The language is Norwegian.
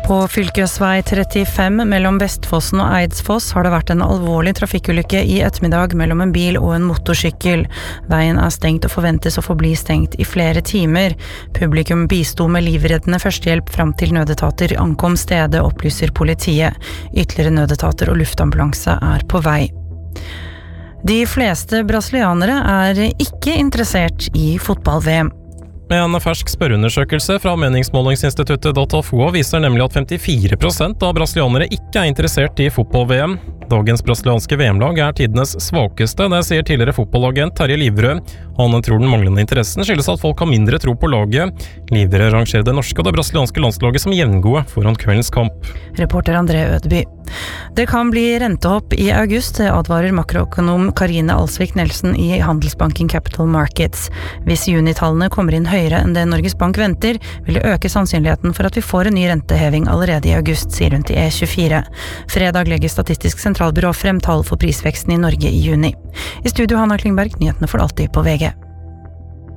På fylkesvei 35 mellom Vestfossen og Eidsfoss har det vært en alvorlig trafikkulykke i ettermiddag mellom en bil og en motorsykkel. Veien er stengt og forventes å forbli stengt i flere timer. Publikum bisto med livreddende førstehjelp fram til nødetater ankom stedet, opplyser politiet. Ytterligere nødetater og luftambulanse er på vei. De fleste brasilianere er ikke interessert i fotball-VM. En fersk spørreundersøkelse fra meningsmålingsinstituttet Datafolk viser nemlig at 54% av brasilianere ikke er interessert i fotball-VM. Dagens brasilianske VM-lag er tidenes svakeste, det sier tidligere fotballagent Terje Livrød. Han tror den manglende interessen skyldes at folk har mindre tro på laget. Livrød rangerer det norske og det brasilianske landslaget som jevngode foran kveldens kamp. Reporter André Ødeby. Det kan bli rentehopp i august, advarer makroøkonom Karine Alsvik Nelsen i Handelsbanken Capital Markets. Hvis junitallene kommer inn høyere enn det Norges Bank venter, vil det øke sannsynligheten for at vi får en ny renteheving allerede i august, sier hun til E24. Fredag legger Statistisk sentralbyrå frem tall for prisveksten i Norge i juni. I studio Hanna Klingberg, nyhetene for alltid på VG.